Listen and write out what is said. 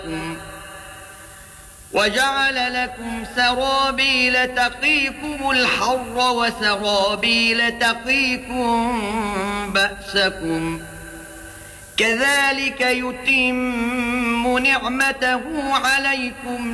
وجعل لكم سرابيل تقيكم الحر وسرابيل تقيكم بأسكم كذلك يتم نعمته عليكم